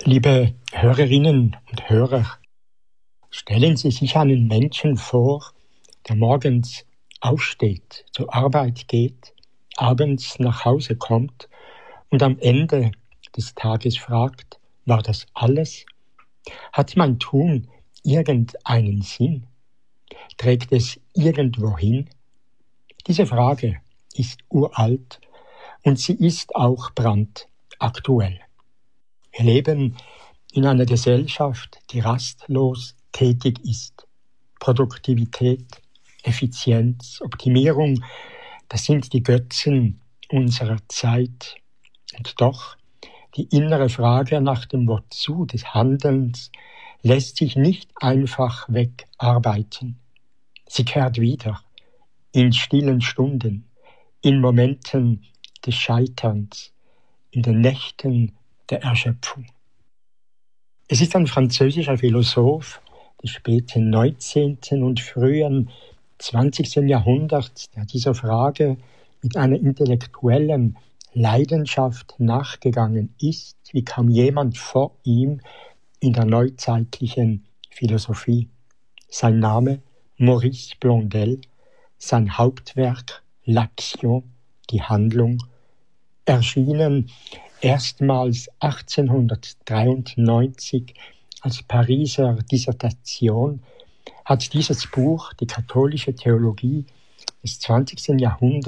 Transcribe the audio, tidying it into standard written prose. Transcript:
Liebe Hörerinnen und Hörer, stellen Sie sich einen Menschen vor, der morgens aufsteht, zur Arbeit geht, abends nach Hause kommt und am Ende des Tages fragt, war das alles? Hat mein Tun irgendeinen Sinn? Trägt es irgendwo hin? Diese Frage ist uralt und sie ist auch brandaktuell. Wir leben in einer Gesellschaft, die rastlos tätig ist. Produktivität, Effizienz, Optimierung, das sind die Götzen unserer Zeit. Und doch, die innere Frage nach dem Wozu des Handelns lässt sich nicht einfach wegarbeiten. Sie kehrt wieder in stillen Stunden, in Momenten des Scheiterns, in den Nächten der Erschöpfung. Es ist ein französischer Philosoph des späten 19. und frühen 20. Jahrhunderts, der dieser Frage mit einer intellektuellen Leidenschaft nachgegangen ist, wie kaum jemand vor ihm in der neuzeitlichen Philosophie. Sein Name Maurice Blondel, sein Hauptwerk L'Action, die Handlung, erschienen erstmals 1893 als Pariser Dissertation, hat dieses Buch die katholische Theologie des 20. Jahrhunderts